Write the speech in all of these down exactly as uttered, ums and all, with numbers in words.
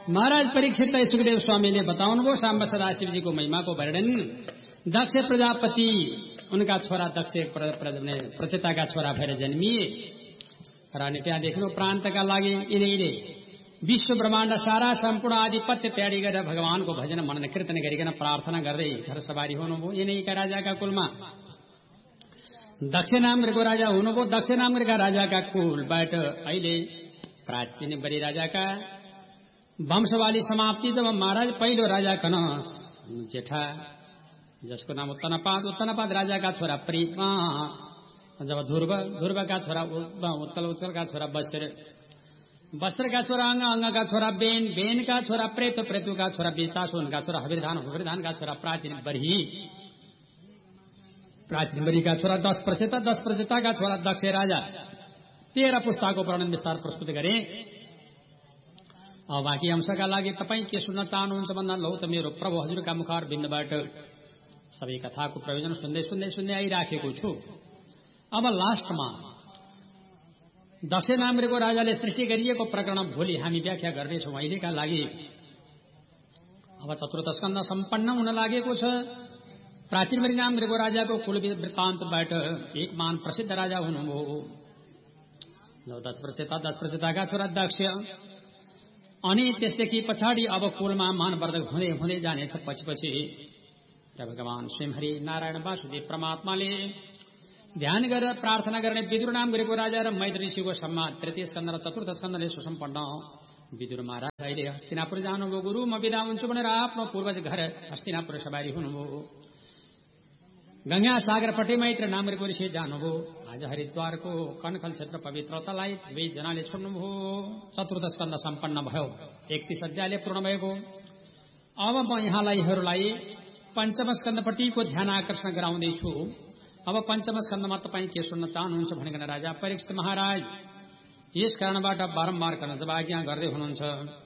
महाराज परीक्षितलाई सुखदेव स्वामीले बताउनुभयो साम्ब सदाशिवजीको महिमाको वर्णन। दक्ष प्रजापति उनका छोरा दक्ष प्रचेताका छोरा भएर जन्मिए र अनि त्यहाँ देख्नु प्रान्तका लागि यिनीले विश्व ब्रह्माण्ड सारा सम्पूर्ण आधिपत्य त्यागी गरेर भगवानको भजन मनन कीर्तन गरिकन प्रार्थना गर्दै घर सवारी हुनुभयो। यिनैका राजाका कुलमा दक्ष नामको राजा हुनुभयो। दक्ष नामका राजाका कुलबाट अहिले प्राचीन बरी राजाका वंशवाली समाप्ति जब महाराज पहिलो राजा कन जेठा जसको नाम उत्तनपाद उत्तनपाद राजाका छोरा प्रीमा जब ध्रुव ध्रुवका छोरा उत्कल उत्कलका छोरा वस्त्र वस्त्रका छोरा अंग अंगका छोरा बेन बेनका छोरा प्रेत प्रेतुका छोरा वितासोनका छोरा हविर्धान हविर्धानका छोरा प्राचीन बरी प्राचीन बरीका छोरा दश प्रचेता दश प्रचेताका छोरा दक्ष राजा तेह्र पुस्ताको वर्णन विस्तार प्रस्तुत गरे। अब बाँकी अंशका लागि तपाईँ के सुन्न चाहनुहुन्छ भन्दा लौ त मेरो प्रभु हजुरका मुखार बिन्दबाट सबै कथाको प्रयोजन सुन्दै सुन्दै सुन्दै आइराखेको छु। अब लास्टमा दक्ष नामको राजाले सृष्टि गरिएको प्रकरण भोलि हामी व्याख्या गर्नेछौँ। अहिलेका लागि अब चतुर्थ स्कन्द सम्पन्न हुन लागेको छ। प्राचीन बरी नामको राजाको कुल वृत्तान्तबाट एक मान प्रसिद्ध राजा हुनुभयो। दश प्रचेता दश प्रचेताका छोरा दक्ष अनि त्यसदेखि पछाडि अब कुलमा मानवर्धक हुँदै हुँदै जानेछ। पछि पछि भगवान स्वयं हरि नारायण वासुदेव परमात्माले ध्यान गरेर प्रार्थना गर्ने विदुर नाम गरेको राजा र मैत्री ऋषिको सम्मान तृतीय स्कन्द र चतुर्थ स्कन्दले सुसम्पन्न विदुर महाराज अहिले हस्तिनापुर जानुभयो। गुरु म विदा हुन्छु भनेर आफ्नो पूर्वज घर हस्तिनापुर सवारी हुनुभयो। गंगा सागरपट्टि मैत्र नाम गरेको ऋषि जानुभयो। आज हरिद्वारको कनखल क्षेत्र पवित्रतालाई दुवै जनाले छोड्नुभयो। चतुर्थ स्कन्द सम्पन्न भयो। एकतीस अध्यायले पूर्ण भएको। अब म यहाँलाईहरूलाई पञ्चम स्कन्दपट्टिको ध्यान आकर्षण गराउँदैछु। अब पञ्चम स्कन्दमा तपाईँ के सुन्न चाहनुहुन्छ भनेर राजा परीक्षित महाराज यस कारणबाट बारम्बार गर्न जब आज्ञा गर्दै हुनुहुन्छ।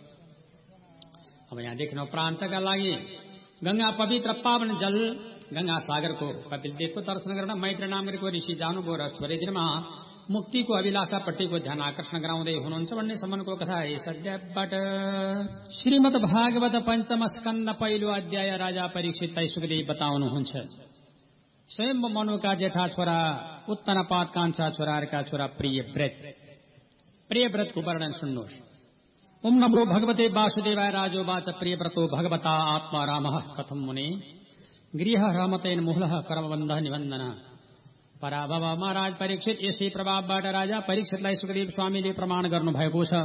अब यहाँ देख्नु प्रान्तका लागि गंगा पवित्र पावन जल गंगा सागरको कपिल देवको दर्शन गर्न मैत्र नामको ऋषि जानुभयो र छोरै दिनमा मुक्तिको अभिलाषापट्टिको ध्यान आकर्षण गराउँदै हुनुहुन्छ भन्ने सम्बन्धको कथा यस अध्यायबाट। श्रीमद् भागवत पञ्चम स्कन्द पहिलो अध्याय राजा परीक्षितलाई सुखदेव बताउनुहुन्छ। स्वयं मनुका जेठा छोरा उत्तनपाद कान्छा छोराहरूका छोरा प्रियव्रत प्रियव्रतको वर्णन सुन्नुहोस्। ओम नमो भगवते वासुदेवाय राजोवाच प्रियव्रतो भगवता आत्मा रामः कथं मुने गृह रहमतेन मुहलः कर्मबन्ध निबन्धन पराभव। महाराज परीक्षित यसै प्रभावबाट राजा परीक्षितलाई सुखदेव स्वामीले प्रमाण गर्नुभएको छ।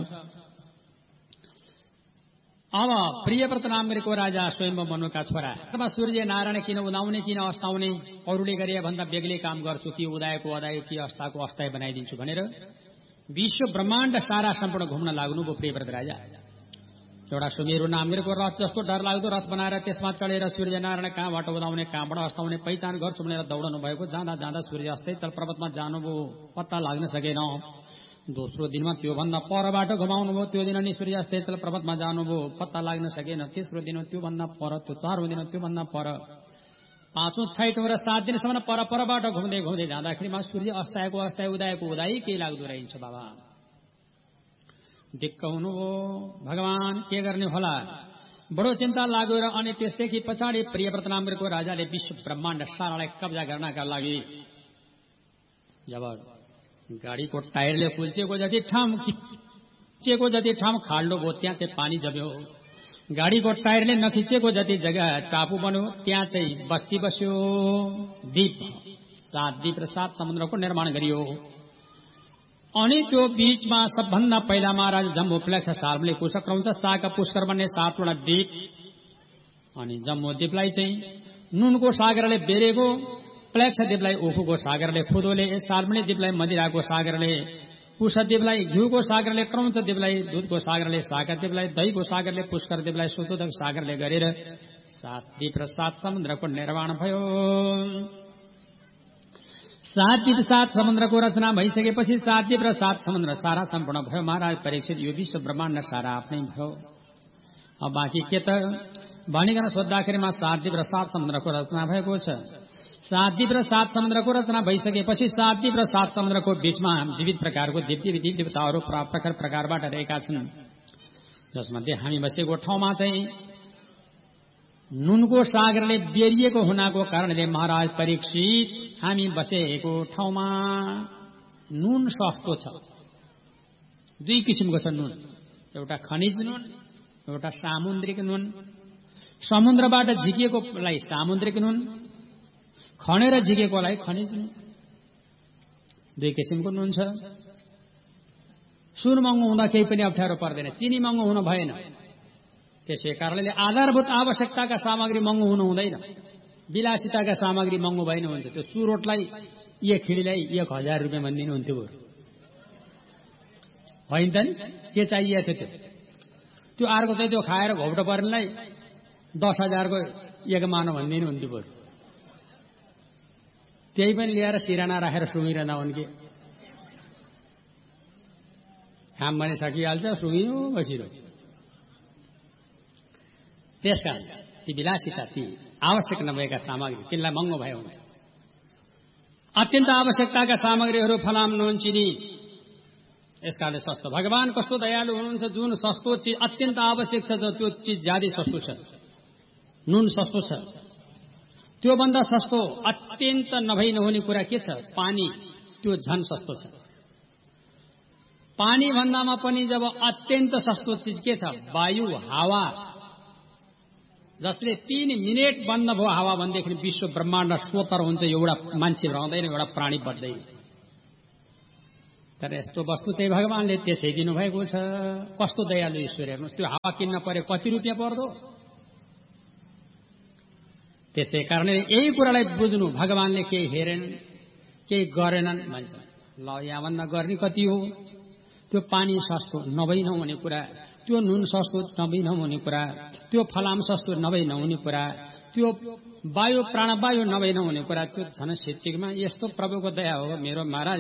अब प्रियव्रत नाम गरेको राजा स्वयं मनुका छोरा अथवा सूर्य नारायण किन उदाउने किन अस्ताउने अरूले गरे भन्दा बेग्लै काम गर्छु कि उदायको अदाय कि अस्ताको अस्ताय बनाइदिन्छु भनेर विश्व ब्रह्माण्ड सारा सम्पूर्ण घुम्न लाग्नुभयो प्रियव्रत राजा। एउटा सुमेरु नाम गरेको रथ जस्तो डरलाग्दो रथ बनाएर त्यसमा चढेर सूर्य नारायण कहाँबाट उदाउने कहाँबाट अस्ताउने पहिचान गर्छु भनेर दौडनु भएको। जाँदा जाँदा सूर्य अस्तै चल पर्वतमा जानुभयो, पत्ता लाग्न सकेन। दोस्रो दिनमा त्योभन्दा परबाट घुमाउनु भयो। त्यो दिन नि सूर्य अस्तै चल पर्वतमा जानुभयो, पत्ता लाग्न सकेन। तेस्रो दिन त्योभन्दा पर, त्यो चारौँ दिन त्योभन्दा पर, पाँचौं छैटौं र सात दिनसम्म पर परबाट घुम्दै घुम्दै जाँदाखेरिमा सूर्य अस्ताएको अस्ताए उदाएको उदाई केही लाग्दो रहेछ। बाबा दिक्क हुनुभयो। भगवान के गर्ने होला बडो चिन्ता लाग्यो र अनि त्यसदेखि पछाडि प्रियव्रत नामको राजाले विश्व ब्रह्माण्ड सारालाई कब्जा गर्नका लागि जब गाडीको टायरले कुल्चेको जति ठाउँ खिचेको जति ठाउँ खाल्डो भयो त्यहाँ चाहिँ पानी जम्यो। गाडीको टायरले नखिचेको जति जग्गा टापु बन्यो त्यहाँ चाहिँ बस्ती बस्यो। द्वीप सात द्वीप र सात समुद्रको निर्माण गरियो। अनि त्यो बीचमा सबभन्दा पहिला महाराज जम्मू प्लेक्स सार्वले कुशक रहन्छ साका पुष्कर भन्ने सातवटा द्वीप। अनि जम्मू द्वीपलाई चाहिँ नुनको सागरले बेरेको, प्लेक्स द्वीपलाई उखुको सागरले खुदोले, सार्वले द्वीपलाई मदिराको सागरले, कुश द्वीपलाई घिउको सागरले, क्रौञ्च द्वीपलाई दुधको सागरले, साका द्वीपलाई दहीको सागरले, पुष्कर द्वीपलाई सुतोदक सागरले गरेर सात द्वीप र सात समुद्रको निर्माण भयो। सात द्वीप सात समुद्रको रचना भइसकेपछि सात द्वीप र सात समुद्र सारा सम्पूर्ण भयो। महाराज परीक्षित यो विश्व ब्रह्माण्ड सारा आफ्नै भयो। अब बाँकी के त भनिकन सोद्धाखेरिमा सात द्वीप र सात समुद्रको रचना भएको छ। सात द्वीप र सात समुद्रको रचना भइसकेपछि सात द्वीप र सात समुद्रको बीचमा विविध प्रकारको दिव्य दिव्य देवताहरू प्रखर प्रकारबाट रहेका छन्। जसमध्ये हामी बसेको ठाउँमा चाहिँ नुनको सागरले बेरिएको हुनाको कारणले महाराज परीक्षित हामी बसेको ठाउँमा नुन सस्तो छ। दुई किसिमको छ नुन, एउटा खनिज नुन, एउटा सामुद्रिक नुन। समुद्रबाट झिकिएकोलाई सामुद्रिक नुन, खनेर झिकेकोलाई खनिज नुन। दुई किसिमको नुन छ। सुन महँगो हुँदा केही पनि अप्ठ्यारो पर्दैन, चिनी महँगो हुन भएन। त्यसै कारणले आधारभूत आवश्यकताका सामग्री महँगो हुनु हुँदैन, विलासिताका सामग्री महँगो भएन हुन्छ। त्यो चुरोटलाई एक खिडीलाई एक हजार रुपियाँ भनिदिनु हुन्थ्यो बरु, होइन त नि? के चाहिएको थियो त्यो? त्यो अर्को चाहिँ त्यो खाएर घौटो पर्नेलाई दस हजारको एक मानो भनिदिनु हुन्थ्यो बरु। त्यही पनि ल्याएर सिराना राखेर सुँगिरहँदा हुन् कि काम पनि सकिहाल्छ, सुँगियो बसिरो। त्यसकारण ती विलासिता, ती आवश्यक नभएका सामग्री, तिनलाई महँगो भए हुन्छ। अत्यन्त आवश्यकताका सामग्रीहरू फलाम, नुन, चिनी, यसकाले सस्तो। भगवान कस्तो दयालु हुनुहुन्छ, जुन सस्तो चिज अत्यन्त आवश्यक छ त्यो चिज ज्यादै सस्तो छ। नुन सस्तो छ। त्योभन्दा सस्तो अत्यन्त नभई नहुने कुरा के छ? पानी। त्यो झन सस्तो छ। पानी भन्दामा पनि जब अत्यन्त सस्तो चिज के छ? वायु, हावा। जसले तीन मिनेट बन्द भयो हावा भनेदेखि विश्व ब्रह्माण्ड स्वतर हुन्छ। एउटा मान्छे रहँदैन, एउटा प्राणी बढ्दैन। तर यस्तो वस्तु चाहिँ भगवानले त्यसै दिनुभएको छ। कस्तो दयालु ईश्वर हेर्नुहोस्। त्यो हावा किन्न पर्यो कति रुपियाँ पर्दो? त्यसै कारणले यही कुरालाई बुझ्नु, भगवानले केही हेरेन, केही गरेनन् भन्छ। ल यहाँभन्दा गर्ने कति हो? त्यो पानी सस्तो नभई नहुने कुरा, त्यो नुन सस्तो नभई नहुने कुरा, त्यो फलाम सस्तो नभई नहुने कुरा, त्यो वायु प्राणवायु नभई नहुने कुरा, त्यो झन् सिच्चिकमा यस्तो प्रभुको दया हो मेरो महाराज।